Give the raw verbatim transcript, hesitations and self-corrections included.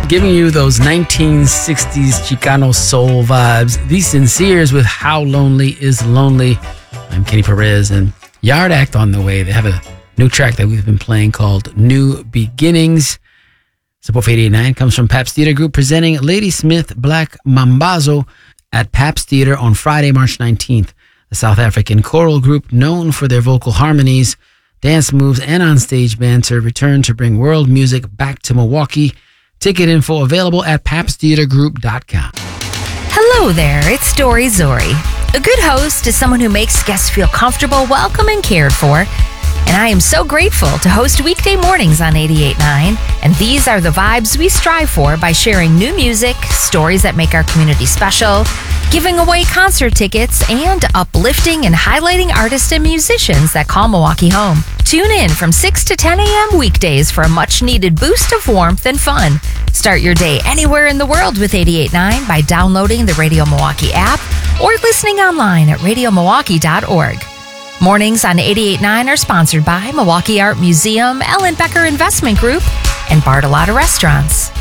giving you those nineteen sixties Chicano soul vibes. The Sinceres with How Lonely Is Lonely. I'm Kenny Perez, and Yard Act on the way. They have a new track that we've been playing called New Beginnings. Support for eighty-eight point nine comes from Pabst Theater Group presenting Ladysmith Black Mambazo at Pabst Theater on Friday, March nineteenth. The South African choral group, known for their vocal harmonies, dance moves, and onstage banter, return to bring world music back to Milwaukee. Ticket info available at pabst theater group dot com. Hello there, it's Dory Zori. A good host is someone who makes guests feel comfortable, welcome, and cared for. And I am so grateful to host weekday mornings on eighty-eight point nine. And these are the vibes we strive for by sharing new music, stories that make our community special, giving away concert tickets, and uplifting and highlighting artists and musicians that call Milwaukee home. Tune in from six to ten a.m. weekdays for a much-needed boost of warmth and fun. Start your day anywhere in the world with eighty-eight point nine by downloading the Radio Milwaukee app or listening online at radio milwaukee dot org. Mornings on eighty-eight point nine are sponsored by Milwaukee Art Museum, Ellen Becker Investment Group, and Bartolotta Restaurants.